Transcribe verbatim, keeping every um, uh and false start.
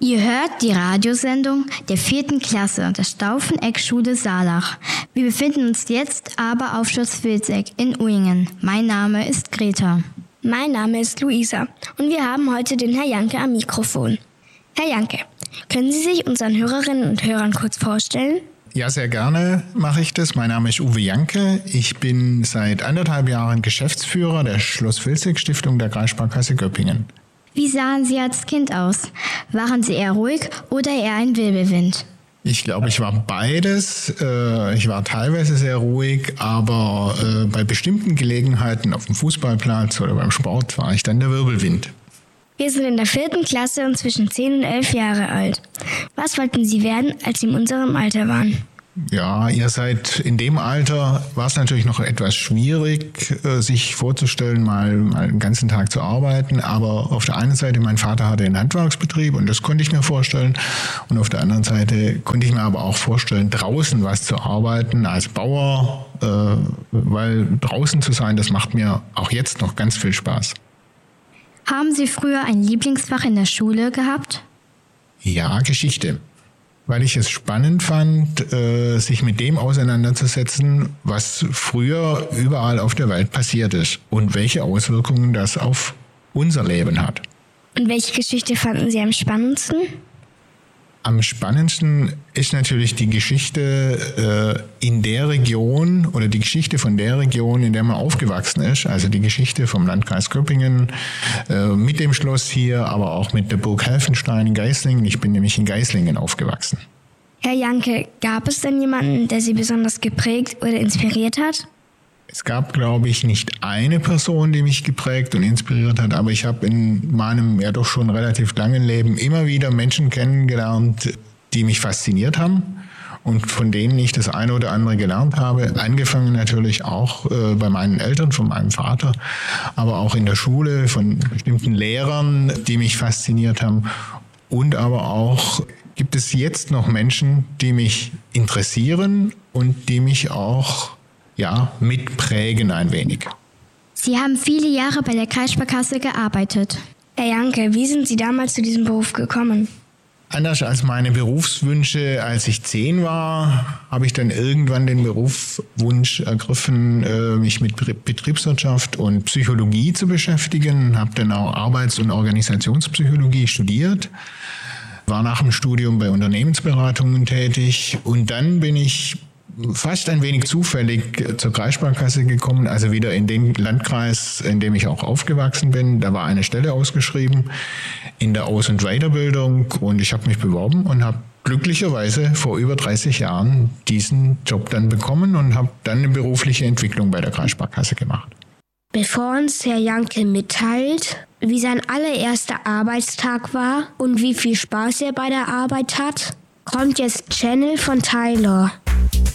Ihr hört die Radiosendung der vierten Klasse der Staufeneck-Schule Saalach. Wir befinden uns jetzt aber auf Schloss Vilseck in Uingen. Mein Name ist Greta. Mein Name ist Luisa und wir haben heute den Herr Janke am Mikrofon. Herr Janke, können Sie sich unseren Hörerinnen und Hörern kurz vorstellen? Ja, sehr gerne mache ich das. Mein Name ist Uwe Janke. Ich bin seit anderthalb Jahren Geschäftsführer der Schloss Vilseck Stiftung der Kreissparkasse Göppingen. Wie sahen Sie als Kind aus? Waren Sie eher ruhig oder eher ein Wirbelwind? Ich glaube, ich war beides. Ich war teilweise sehr ruhig, aber bei bestimmten Gelegenheiten auf dem Fußballplatz oder beim Sport war ich dann der Wirbelwind. Wir sind in der vierten Klasse und zwischen zehn und elf Jahre alt. Was wollten Sie werden, als Sie in unserem Alter waren? Ja, ihr seid in dem Alter, war es natürlich noch etwas schwierig, sich vorzustellen, mal, mal den ganzen Tag zu arbeiten. Aber auf der einen Seite, mein Vater hatte einen Handwerksbetrieb und das konnte ich mir vorstellen. Und auf der anderen Seite konnte ich mir aber auch vorstellen, draußen was zu arbeiten als Bauer, äh, weil draußen zu sein, das macht mir auch jetzt noch ganz viel Spaß. Haben Sie früher ein Lieblingsfach in der Schule gehabt? Ja, Geschichte. Weil ich es spannend fand, äh, sich mit dem auseinanderzusetzen, was früher überall auf der Welt passiert ist und welche Auswirkungen das auf unser Leben hat. Und welche Geschichte fanden Sie am spannendsten? Am spannendsten ist natürlich die Geschichte äh, in der Region oder die Geschichte von der Region, in der man aufgewachsen ist. Also die Geschichte vom Landkreis Göppingen äh, mit dem Schloss hier, aber auch mit der Burg Helfenstein in Geislingen. Ich bin nämlich in Geislingen aufgewachsen. Herr Janke, gab es denn jemanden, der Sie besonders geprägt oder inspiriert hat? Es gab, glaube ich, nicht eine Person, die mich geprägt und inspiriert hat, aber ich habe in meinem ja doch schon relativ langen Leben immer wieder Menschen kennengelernt, die mich fasziniert haben und von denen ich das eine oder andere gelernt habe. Angefangen natürlich auch äh, bei meinen Eltern, von meinem Vater, aber auch in der Schule von bestimmten Lehrern, die mich fasziniert haben. Und aber auch gibt es jetzt noch Menschen, die mich interessieren und die mich auch ja, mitprägen ein wenig. Sie haben viele Jahre bei der Kreissparkasse gearbeitet. Herr Janke, wie sind Sie damals zu diesem Beruf gekommen? Anders als meine Berufswünsche, als ich zehn war, habe ich dann irgendwann den Berufswunsch ergriffen, mich mit Betriebswirtschaft und Psychologie zu beschäftigen. Habe dann auch Arbeits- und Organisationspsychologie studiert, war nach dem Studium bei Unternehmensberatungen tätig und dann bin ich fast ein wenig zufällig zur Kreissparkasse gekommen, also wieder in den Landkreis, in dem ich auch aufgewachsen bin. Da war eine Stelle ausgeschrieben in der Aus- und Weiterbildung und ich habe mich beworben und habe glücklicherweise vor über dreißig Jahren diesen Job dann bekommen und habe dann eine berufliche Entwicklung bei der Kreissparkasse gemacht. Bevor uns Herr Janke mitteilt, wie sein allererster Arbeitstag war und wie viel Spaß er bei der Arbeit hat, kommt jetzt Channel von Tyler.